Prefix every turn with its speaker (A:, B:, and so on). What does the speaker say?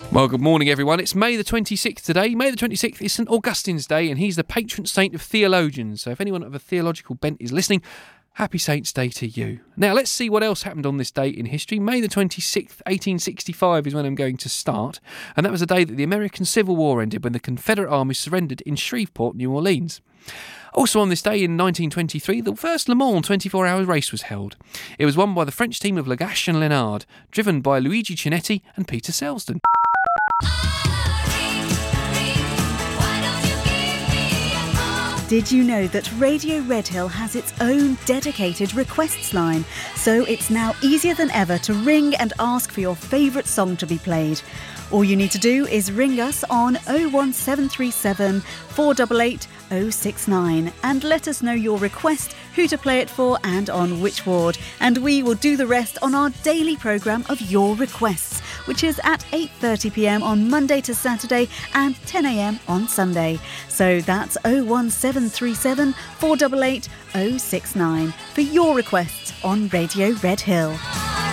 A: Well, good morning, everyone. It's May the 26th today. May the 26th is St Augustine's Day, and he's the patron saint of theologians. So if anyone of a theological bent is listening, happy Saints' Day to you. Now, let's see what else happened on this date in history. May the 26th, 1865 is when I'm going to start. And that was the day that the American Civil War ended, when the Confederate Army surrendered in Shreveport, New Orleans. Also on this day in 1923, the first Le Mans 24-hour race was held. It was won by the French team of Lagache and Lenard, driven by Luigi Chinetti and Peter Selsdon.
B: Did you know that Radio Redhill has its own dedicated requests line? So it's now easier than ever to ring and ask for your favourite song to be played. All you need to do is ring us on 01737 488 069 and let us know your request, who to play it for and on which ward. And we will do the rest on our daily programme of Your Requests, which is at 8:30pm on Monday to Saturday and 10am on Sunday. So that's 01737 488 069 for your requests on Radio Redhill.